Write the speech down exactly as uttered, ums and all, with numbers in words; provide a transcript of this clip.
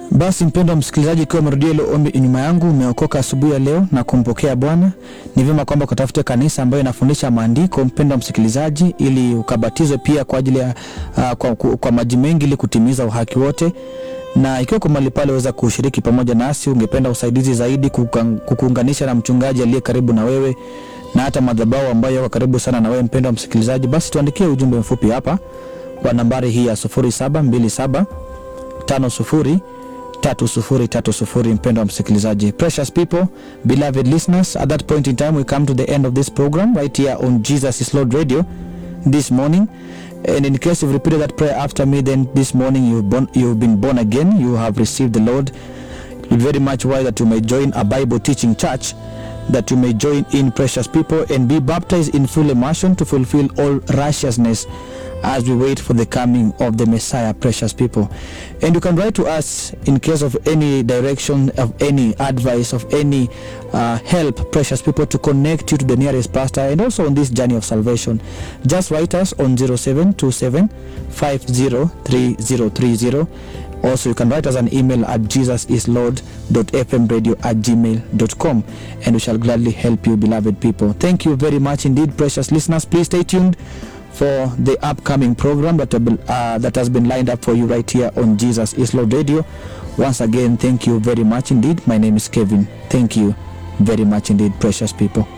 Basi mpendwa msikilizaji, kwa marudio ile ombi nyuma yangu, umeokoka asubuhi ya leo na kumpokea Bwana, ni vyema kwamba ukatafute kanisa ambayo inafundisha maandiko, mpendwa msikilizaji, ili ukabatizwe pia kwa ajili ya uh, kwa, kwa, kwa maji mengi ili kutimiza uhaki wote. Na ikiwa kwa mahali pale waweza kushiriki pamoja nasi, ungependa usaidizi zaidi kukuunganisha na mchungaji aliye karibu na wewe na hata madhabahu ambayo yako karibu sana na wewe mpendwa msikilizaji, basi tuandikie ujumbe mfupi hapa kwa nambari hii ya sufuri saba mbili saba tano sufuri tatu sufuri tatu sufuri. Mpendwa msikilizaji, precious people, beloved listeners, at that point in time we come to the end of this program right here on Jesus is Lord Radio this morning. And in case you've repeated that prayer after me, then this morning you've, born, you've been born again, you have received the Lord. It's very much wise that you may join a Bible teaching church, that you may join in, precious people, and be baptized in full immersion to fulfill all righteousness as we wait for the coming of the Messiah, precious people. And you can write to us in case of any direction, of any advice, of any uh, help, precious people, to connect you to the nearest pastor and also on this journey of salvation. Just write us on zero seven two seven five zero three zero three zero. Also, you can write us an email at jesusislord dot f m radio at gmail dot com, and we shall gladly help you, beloved people. Thank you very much indeed, precious listeners. Please stay tuned for the upcoming program that, uh, that has been lined up for you right here on Jesus is Lord Radio. Once again, thank you very much indeed. My name is Kevin. Thank you very much indeed, precious people.